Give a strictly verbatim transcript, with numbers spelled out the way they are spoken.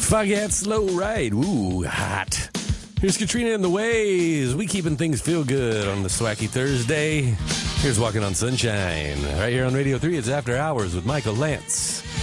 Foghat Slow Ride. Ooh, hot. Here's Katrina and the Waves. We keeping things feel good on the Swacky Thursday. Here's Walking on Sunshine. Right here on Radio three, it's After Hours with Michael Lance.